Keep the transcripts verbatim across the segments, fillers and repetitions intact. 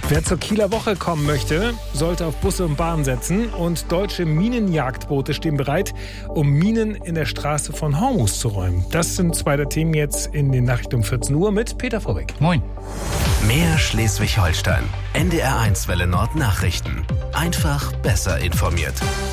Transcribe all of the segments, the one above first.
Wer zur Kieler Woche kommen möchte, sollte auf Busse und Bahnen setzen. Und deutsche Minenjagdboote stehen bereit, um Minen in der Straße von Hormuz zu räumen. Das sind zwei der Themen jetzt in den Nachrichten um vierzehn Uhr mit Peter Vorbeck. Moin. Mehr Schleswig-Holstein. N D R eins Welle Nord Nachrichten. Einfach besser informiert.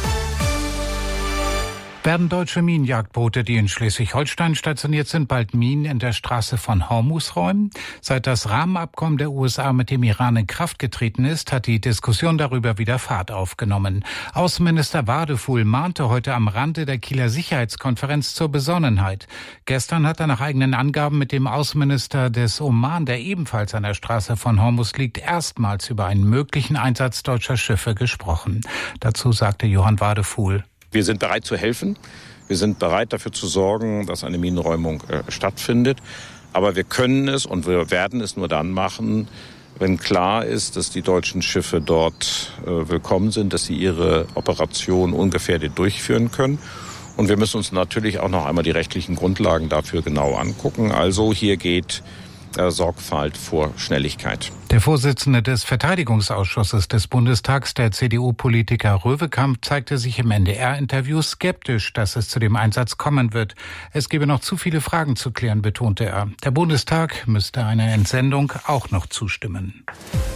Werden deutsche Minenjagdboote, die in Schleswig-Holstein stationiert sind, bald Minen in der Straße von Hormuz räumen? Seit das Rahmenabkommen der U S A mit dem Iran in Kraft getreten ist, hat die Diskussion darüber wieder Fahrt aufgenommen. Außenminister Wadefuhl mahnte heute am Rande der Kieler Sicherheitskonferenz zur Besonnenheit. Gestern hat er nach eigenen Angaben mit dem Außenminister des Oman, der ebenfalls an der Straße von Hormuz liegt, erstmals über einen möglichen Einsatz deutscher Schiffe gesprochen. Dazu sagte Johann Wadefuhl: Wir sind bereit zu helfen. Wir sind bereit dafür zu sorgen, dass eine Minenräumung äh, stattfindet. Aber wir können es und wir werden es nur dann machen, wenn klar ist, dass die deutschen Schiffe dort äh, willkommen sind, dass sie ihre Operation ungefährdet durchführen können. Und wir müssen uns natürlich auch noch einmal die rechtlichen Grundlagen dafür genau angucken. Also hier geht äh, Sorgfalt vor Schnelligkeit. Der Vorsitzende des Verteidigungsausschusses des Bundestags, der C D U-Politiker Röwekamp, zeigte sich im N D R-Interview skeptisch, dass es zu dem Einsatz kommen wird. Es gebe noch zu viele Fragen zu klären, betonte er. Der Bundestag müsste einer Entsendung auch noch zustimmen.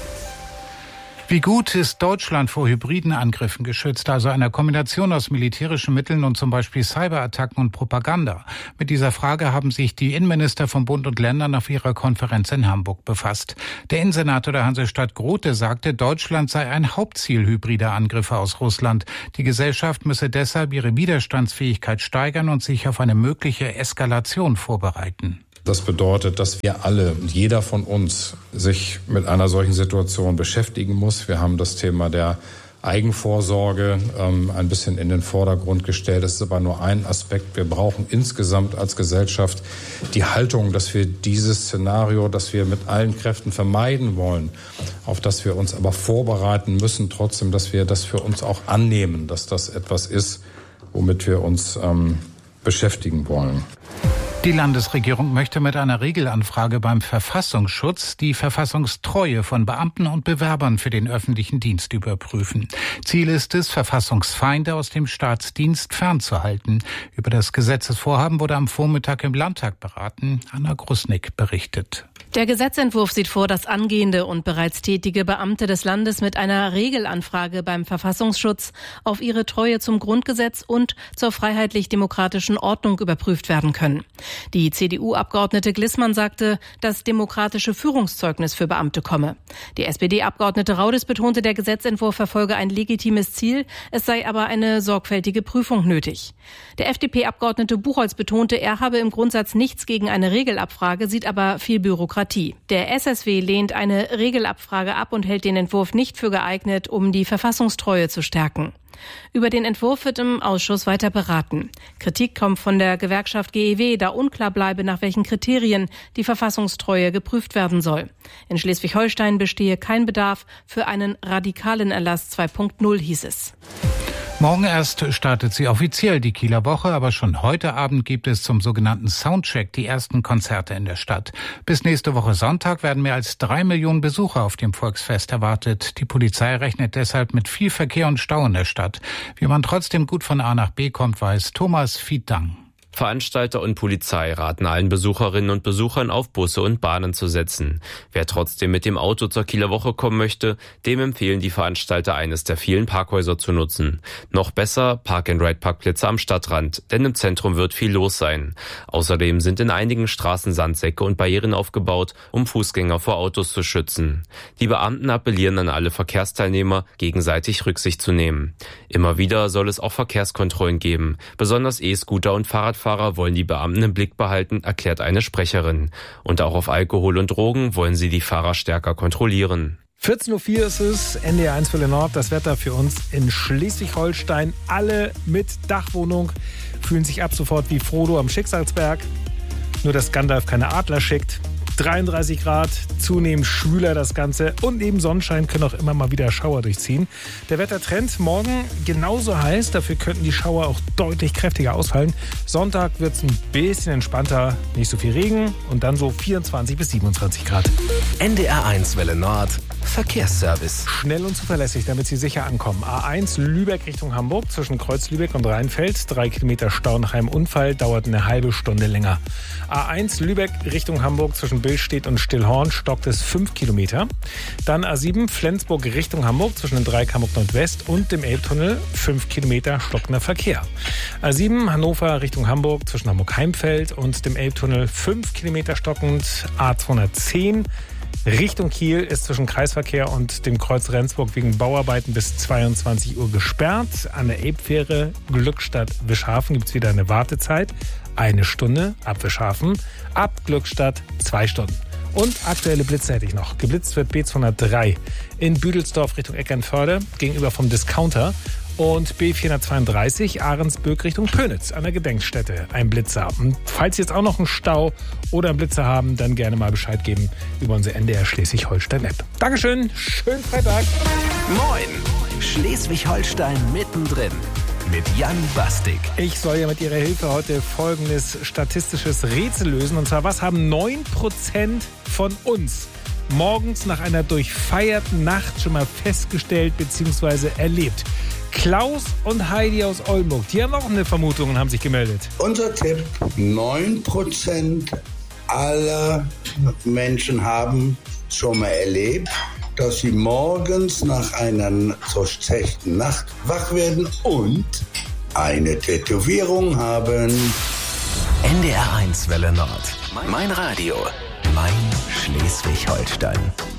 Wie gut ist Deutschland vor hybriden Angriffen geschützt, also einer Kombination aus militärischen Mitteln und zum Beispiel Cyberattacken und Propaganda? Mit dieser Frage haben sich die Innenminister von Bund und Ländern auf ihrer Konferenz in Hamburg befasst. Der Innensenator der Hansestadt Grote sagte, Deutschland sei ein Hauptziel hybrider Angriffe aus Russland. Die Gesellschaft müsse deshalb ihre Widerstandsfähigkeit steigern und sich auf eine mögliche Eskalation vorbereiten. Das bedeutet, dass wir alle, jeder von uns, sich mit einer solchen Situation beschäftigen muss. Wir haben das Thema der Eigenvorsorge ähm, ein bisschen in den Vordergrund gestellt. Das ist aber nur ein Aspekt. Wir brauchen insgesamt als Gesellschaft die Haltung, dass wir dieses Szenario, das wir mit allen Kräften vermeiden wollen, auf das wir uns aber vorbereiten müssen, trotzdem, dass wir das für uns auch annehmen, dass das etwas ist, womit wir uns ähm, beschäftigen wollen. Die Landesregierung möchte mit einer Regelanfrage beim Verfassungsschutz die Verfassungstreue von Beamten und Bewerbern für den öffentlichen Dienst überprüfen. Ziel ist es, Verfassungsfeinde aus dem Staatsdienst fernzuhalten. Über das Gesetzesvorhaben wurde am Vormittag im Landtag beraten. Anna Grusnick berichtet. Der Gesetzentwurf sieht vor, dass angehende und bereits tätige Beamte des Landes mit einer Regelanfrage beim Verfassungsschutz auf ihre Treue zum Grundgesetz und zur freiheitlich-demokratischen Ordnung überprüft werden können. Die C D U-Abgeordnete Glissmann sagte, das demokratische Führungszeugnis für Beamte komme. Die S P D-Abgeordnete Raudis betonte, der Gesetzentwurf verfolge ein legitimes Ziel, es sei aber eine sorgfältige Prüfung nötig. Der F D P-Abgeordnete Buchholz betonte, er habe im Grundsatz nichts gegen eine Regelabfrage, sieht aber viel Bürokratie. Der S S W lehnt eine Regelabfrage ab und hält den Entwurf nicht für geeignet, um die Verfassungstreue zu stärken. Über den Entwurf wird im Ausschuss weiter beraten. Kritik kommt von der Gewerkschaft G E W, da unklar bleibe, nach welchen Kriterien die Verfassungstreue geprüft werden soll. In Schleswig-Holstein bestehe kein Bedarf für einen radikalen Erlass zwei Punkt null, hieß es. Morgen erst startet sie offiziell, die Kieler Woche, aber schon heute Abend gibt es zum sogenannten Soundcheck die ersten Konzerte in der Stadt. Bis nächste Woche Sonntag werden mehr als drei Millionen Besucher auf dem Volksfest erwartet. Die Polizei rechnet deshalb mit viel Verkehr und Stau in der Stadt. Wie man trotzdem gut von A nach B kommt, weiß Thomas Fiedang. Veranstalter und Polizei raten allen Besucherinnen und Besuchern, auf Busse und Bahnen zu setzen. Wer trotzdem mit dem Auto zur Kieler Woche kommen möchte, dem empfehlen die Veranstalter, eines der vielen Parkhäuser zu nutzen. Noch besser Park-and-Ride-Parkplätze am Stadtrand, denn im Zentrum wird viel los sein. Außerdem sind in einigen Straßen Sandsäcke und Barrieren aufgebaut, um Fußgänger vor Autos zu schützen. Die Beamten appellieren an alle Verkehrsteilnehmer, gegenseitig Rücksicht zu nehmen. Immer wieder soll es auch Verkehrskontrollen geben. Besonders E-Scooter und Fahrradfahrer wollen die Beamten im Blick behalten, erklärt eine Sprecherin. Und auch auf Alkohol und Drogen wollen sie die Fahrer stärker kontrollieren. vierzehn Uhr vier ist es, N D R eins Welle Nord, das Wetter für uns in Schleswig-Holstein. Alle mit Dachwohnung fühlen sich ab sofort wie Frodo am Schicksalsberg. Nur dass Gandalf keine Adler schickt. dreiunddreißig Grad, zunehmend schwüler das Ganze und neben Sonnenschein können auch immer mal wieder Schauer durchziehen. Der Wettertrend morgen genauso heiß, dafür könnten die Schauer auch deutlich kräftiger ausfallen. Sonntag wird es ein bisschen entspannter, nicht so viel Regen und dann so vierundzwanzig bis siebenundzwanzig Grad. N D R eins Welle Nord, Verkehrsservice. Schnell und zuverlässig, damit Sie sicher ankommen. A eins Lübeck Richtung Hamburg zwischen Kreuz-Lübeck und Rheinfeld. Drei Kilometer Stau nach einem Unfall, dauert eine halbe Stunde länger. A eins Lübeck Richtung Hamburg zwischen Billstedt und Stillhorn stockt es fünf Kilometer. Dann A sieben Flensburg Richtung Hamburg zwischen den Dreieck Hamburg Nordwest und dem Elbtunnel. fünf Kilometer stockender Verkehr. A sieben Hannover Richtung Hamburg zwischen Hamburg-Heimfeld und dem Elbtunnel. fünf Kilometer stockend. A zweihundertzehn Richtung Kiel ist zwischen Kreisverkehr und dem Kreuz Rendsburg wegen Bauarbeiten bis zweiundzwanzig Uhr gesperrt. An der Elbfähre Glückstadt-Wischhafen gibt es wieder eine Wartezeit. Eine Stunde ab Wischhafen, ab Glückstadt zwei Stunden. Und aktuelle Blitze hätte ich noch. Geblitzt wird B zweihundertdrei in Büdelsdorf Richtung Eckernförde gegenüber vom Discounter. Und B vierhundertzweiunddreißig Ahrensböck Richtung Pönitz an der Gedenkstätte. Ein Blitzer. Und falls Sie jetzt auch noch einen Stau oder einen Blitzer haben, dann gerne mal Bescheid geben über unsere N D R Schleswig-Holstein-App. Dankeschön, schönen Freitag. Moin, Schleswig-Holstein mittendrin mit Jan Bastik. Ich soll ja mit Ihrer Hilfe heute folgendes statistisches Rätsel lösen. Und zwar, was haben neun Prozent von uns morgens nach einer durchfeierten Nacht schon mal festgestellt bzw. erlebt? Klaus und Heidi aus Oldenburg, die haben auch eine Vermutung und haben sich gemeldet. Unser Tipp, neun Prozent aller Menschen haben schon mal erlebt, dass sie morgens nach einer durchzechten Nacht wach werden und eine Tätowierung haben. N D R eins Welle Nord. Mein Radio. Mein Schleswig-Holstein.